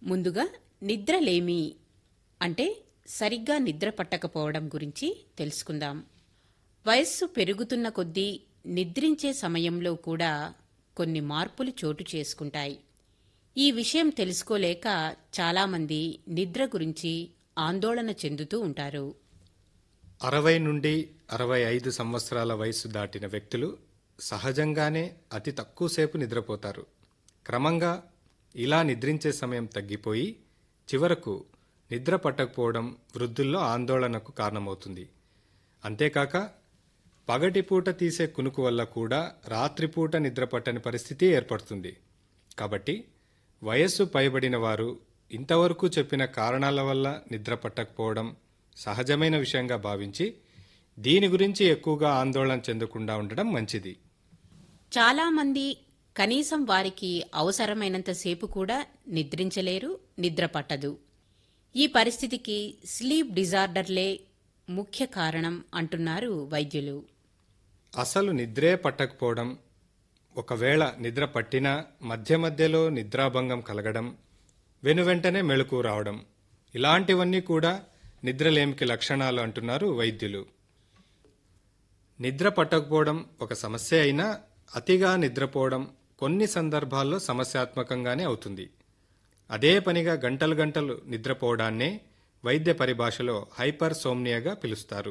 ముందుగా నిద్రలేమి అంటే సరిగ్గా నిద్ర పట్టకపోవడం గురించి తెలుసుకుందాం. వయస్సు పెరుగుతున్న కొద్దీ నిద్రించే సమయంలో కూడా కొన్ని మార్పులు చోటు చేసుకుంటాయి. ఈ విషయం తెలుసుకోలేక చాలామంది నిద్ర గురించి ఆందోళన చెందుతూ ఉంటారు. 60 నుండి 65 సంవత్సరాల వయసు దాటిన వ్యక్తులు సహజంగానే అతి తక్కువసేపు నిద్రపోతారు. క్రమంగా ఇలా నిద్రించే సమయం తగ్గిపోయి చివరకు నిద్ర పట్టకపోవడం వృద్ధుల్లో ఆందోళనకు కారణమవుతుంది. అంతేకాక పగటిపూట తీసే కునుకు వల్ల కూడా రాత్రిపూట నిద్ర పట్టని పరిస్థితి ఏర్పడుతుంది. కాబట్టి వయస్సు పైబడిన వారు ఇంతవరకు చెప్పిన కారణాల వల్ల నిద్ర పట్టకపోవడం సహజమైన విషయంగా భావించి దీని గురించి ఎక్కువగా ఆందోళన చెందకుండా ఉండడం మంచిది. చాలామంది కనీసం వారికి అవసరమైనంతసేపు కూడా నిద్రించలేరు, నిద్ర పట్టదు. ఈ పరిస్థితికి స్లీప్ డిజార్డర్లే ముఖ్య కారణం అంటున్నారు వైద్యులు. అసలు నిద్రే పట్టకపోవడం, ఒకవేళ నిద్ర పట్టినా మధ్య మధ్యలో నిద్రాభంగం కలగడం, వెనువెంటనే మెళుకు రావడం, ఇలాంటివన్నీ కూడా నిద్రలేమికి లక్షణాలు అంటున్నారు వైద్యులు. నిద్ర పట్టకపోవడం ఒక సమస్య అయినా అతిగా నిద్రపోవడం కొన్ని సందర్భాల్లో సమస్యాత్మకంగానే అవుతుంది. అదే పనిగా గంటలు గంటలు నిద్రపోవడాన్నే వైద్య పరిభాషలో హైపర్ సోమ్నియాగా పిలుస్తారు.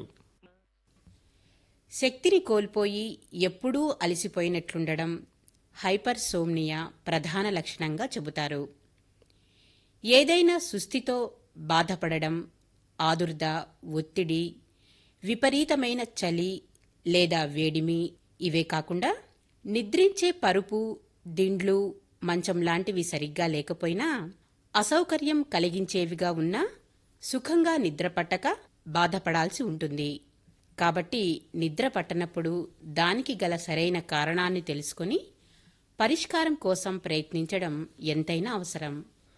శక్తిని కోల్పోయి ఎప్పుడూ అలసిపోయినట్లుండడం హైపర్ సోమ్నియా ప్రధాన లక్షణంగా చెబుతారు. ఏదైనా సుస్థితో బాధపడడం, ఆదుర్ద, ఒత్తిడి, విపరీతమైన చలి లేదా వేడిమి ఇవే కాకుండా నిద్రించే పరుపు, దిండ్లు, మంచం లాంటివి సరిగ్గా లేకపోయినా అసౌకర్యం కలిగించేవిగా ఉన్నా సుఖంగా నిద్రపట్టక బాధపడాల్సి ఉంటుంది. కాబట్టి నిద్ర పట్టనప్పుడు దానికి గల సరైన కారణాన్ని తెలుసుకుని పరిష్కారం కోసం ప్రయత్నించడం ఎంతైనా అవసరం.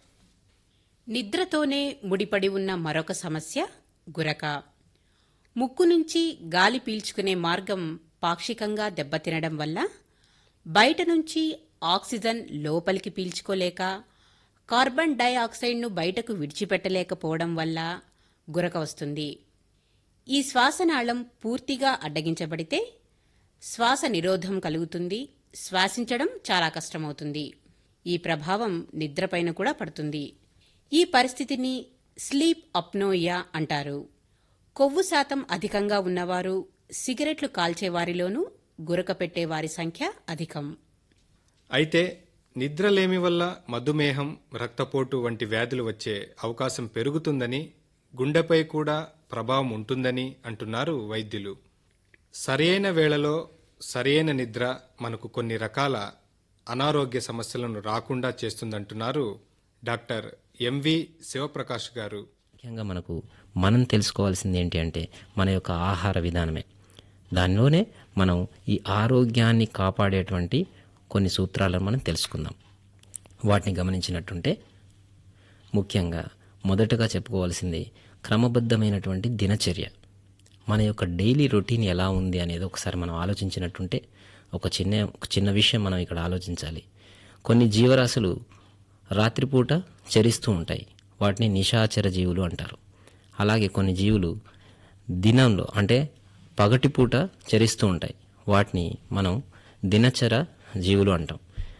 నిద్రతోనే ముడిపడి ఉన్న మరొక సమస్య గురక. ముక్కు నుంచి గాలి పీల్చుకునే మార్గం పాక్షికంగా దెబ్బతినడం వల్ల బయట నుంచి ఆక్సిజన్ లోపలికి పీల్చుకోలేక కార్బన్ డైఆక్సైడ్ను బయటకు విడిచిపెట్టలేకపోవడం వల్ల గురక వస్తుంది. ఈ శ్వాసనాళం పూర్తిగా అడ్డగించబడితే శ్వాస నిరోధం కలుగుతుంది, శ్వాసించడం చాలా కష్టమవుతుంది. ఈ ప్రభావం నిద్రపైన కూడా పడుతుంది. ఈ పరిస్థితిని స్లీప్ అప్నోయియా అంటారు. కొవ్వు శాతం అధికంగా ఉన్నవారు, సిగరెట్లు కాల్చేవారిలోనూ గురక పెట్టేవారి సంఖ్య అధికం. అయితే నిద్రలేమి వల్ల మధుమేహం, రక్తపోటు వంటి వ్యాధులు వచ్చే అవకాశం పెరుగుతుందని, గుండెపై కూడా ప్రభావం ఉంటుందని అంటున్నారు వైద్యులు. సరియైన వేళలో సరియైన నిద్ర మనకు కొన్ని రకాల అనారోగ్య సమస్యలను రాకుండా చేస్తుందంటున్నారు డాక్టర్ ఎంవి శివప్రకాష్ గారు. ముఖ్యంగా మనం తెలుసుకోవాల్సింది ఏంటి అంటే మన యొక్క ఆహార విధానమే. దానిలోనే మనం ఈ ఆరోగ్యాన్ని కాపాడేటువంటి కొన్ని సూత్రాలను మనం తెలుసుకుందాం. వాటిని గమనించినట్టుంటే ముఖ్యంగా మొదటగా చెప్పుకోవాల్సింది క్రమబద్ధమైనటువంటి దినచర్య. మన యొక్క డైలీ రొటీన్ ఎలా ఉంది అనేది ఒకసారి మనం ఆలోచించినట్టుంటే ఒక చిన్న విషయం మనం ఇక్కడ ఆలోచించాలి. కొన్ని జీవరాశులు రాత్రిపూట చరిస్తూ ఉంటాయి. వాటిని నిశాచర జీవులు అంటారు. అలాగే కొన్ని జీవులు దినంలో అంటే పగటిపూట చరిస్తూ ఉంటాయి. వాటిని మనం దినచర జీవులు అంటాం.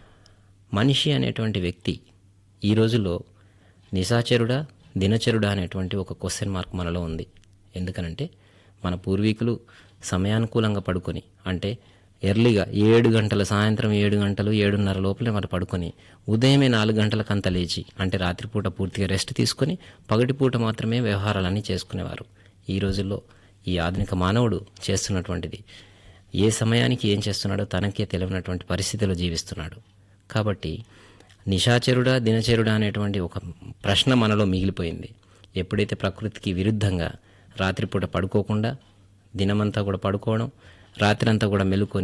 మనిషి అనేటువంటి వ్యక్తి ఈ రోజుల్లో నిశాచరుడా దినచరుడా అనేటువంటి ఒక క్వశ్చన్ మార్క్ మనలో ఉంది. ఎందుకనంటే మన పూర్వీకులు సమయానుకూలంగా పడుకొని అంటే ఎర్లీగా 7 గంటల సాయంత్రం 7 గంటలు 7:30 లోపలే మనం పడుకొని ఉదయమే 4 గంటలకంత లేచి అంటే రాత్రిపూట పూర్తిగా రెస్ట్ తీసుకొని పగటిపూట మాత్రమే వ్యవహారాలన్నీ చేసుకునేవారు. ఈ రోజుల్లో ఈ ఆధునిక మానవుడు చేస్తున్నటువంటిది ఏ సమయానికి ఏం చేస్తున్నాడో తనకే తెలియనటువంటి పరిస్థితిలో జీవిస్తున్నాడు. కాబట్టి నిశాచరుడా దినచరుడా అనేటువంటి ఒక ప్రశ్న మనలో మిగిలిపోయింది. ఎప్పుడైతే ప్రకృతికి విరుద్ధంగా రాత్రిపూట పడుకోకుండా దినమంతా కూడా పడుకోవడం, రాత్రి అంతా కూడా మెలుకొని